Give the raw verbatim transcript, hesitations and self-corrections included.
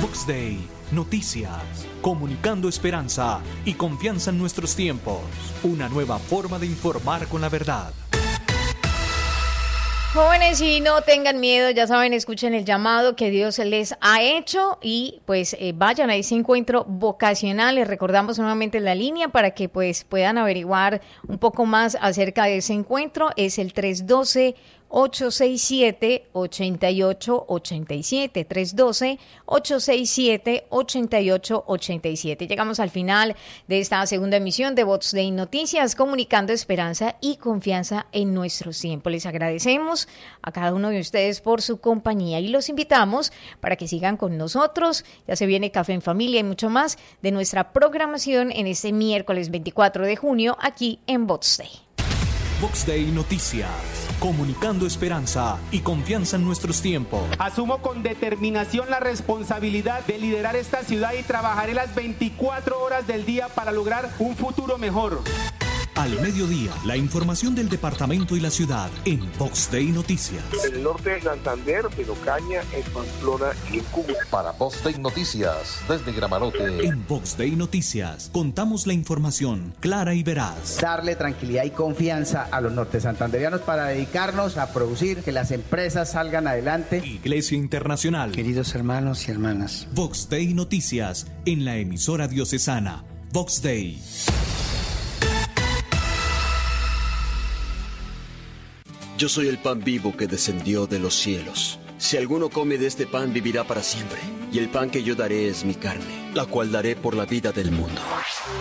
Vox Day, noticias, comunicando esperanza y confianza en nuestros tiempos. Una nueva forma de informar con la verdad. Jóvenes, y no tengan miedo, ya saben, escuchen el llamado que Dios les ha hecho y pues eh, vayan a ese encuentro vocacional. Les recordamos nuevamente la línea para que pues puedan averiguar un poco más acerca de ese encuentro. Es el tres uno dos, ocho seis siete, ocho ocho ocho siete, tres uno dos, ocho seis siete, ocho ocho ocho siete. Llegamos al final de esta segunda emisión de Vox Day Noticias, comunicando esperanza y confianza en nuestros tiempos. Les agradecemos a cada uno de ustedes por su compañía y los invitamos para que sigan con nosotros. Ya se viene Café en Familia y mucho más de nuestra programación en este miércoles veinticuatro de junio aquí en Vox Day. Vox Day Noticias, comunicando esperanza y confianza en nuestros tiempos. Asumo con determinación la responsabilidad de liderar esta ciudad y trabajaré las veinticuatro horas del día para lograr un futuro mejor. Al mediodía, la información del departamento y la ciudad en Vox Day Noticias. En el norte de Santander, en Ocaña, en Pamplona y en Cúcuta. Para Vox Day Noticias, desde Gramarote. En Vox Day Noticias, contamos la información clara y veraz. Darle tranquilidad y confianza a los norte santanderianos para dedicarnos a producir, que las empresas salgan adelante. Iglesia Internacional. Queridos hermanos y hermanas. Vox Day Noticias, en la emisora diocesana. Vox Day. Yo soy el pan vivo que descendió de los cielos. Si alguno come de este pan, vivirá para siempre. Y el pan que yo daré es mi carne, la cual daré por la vida del mundo.